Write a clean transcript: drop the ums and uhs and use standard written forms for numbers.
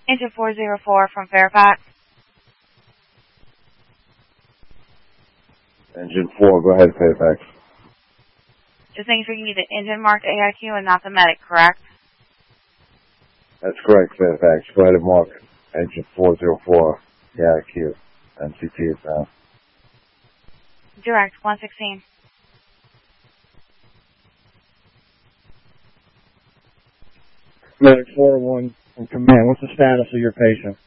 Engine 404 from Fairfax. Engine 4, go ahead, Fairfax. Just making sure you need the engine marked AIQ and not the medic, correct? That's correct, Fairfax. Go ahead and mark engine 404, AIQ, and CT is down. Direct, 116. Medic 401 from command. What's the status of your patient?